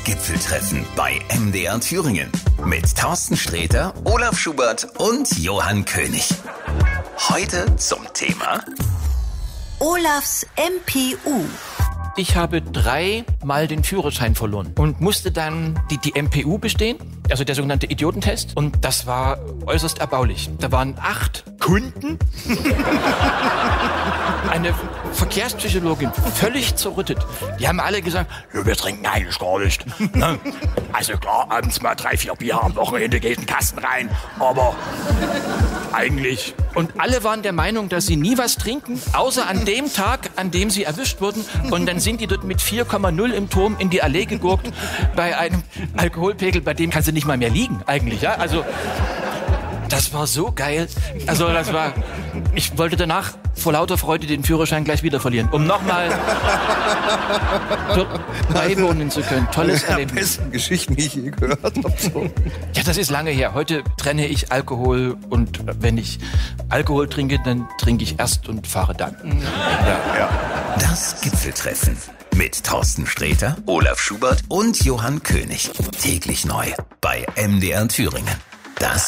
Gipfeltreffen bei MDR Thüringen mit Thorsten Sträter, Olaf Schubert und Johann König. Heute zum Thema Olafs MPU. Ich habe 3 Mal den Führerschein verloren und musste dann die MPU bestehen, also der sogenannte Idiotentest. Und das war äußerst erbaulich. Da waren 8 Kunden, eine Verkehrspsychologin, völlig zerrüttet. Die haben alle gesagt, wir trinken eigentlich gar nicht. Also klar, abends mal 3, 4 Bier, am Wochenende geht ein Kasten rein, aber eigentlich. Und alle waren der Meinung, dass sie nie was trinken, außer an dem Tag, an dem sie erwischt wurden. Und dann sind die dort mit 4,0 im Turm in die Allee gegurkt, bei einem Alkoholpegel, bei dem kannst du nicht mal mehr liegen eigentlich. Ja? Also das war so geil. Also ich wollte danach vor lauter Freude den Führerschein gleich wieder verlieren, um nochmal dort beiwohnen zu können. Tolles Erlebnis. Die besten Geschichten, die ich je gehört habe. So. Ja, das ist lange her. Heute trenne ich Alkohol und wenn ich Alkohol trinke, dann trinke ich erst und fahre dann. Ja. das Gipfeltreffen mit Thorsten Sträter, Olaf Schubert und Johann König. Täglich neu bei MDR Thüringen. Das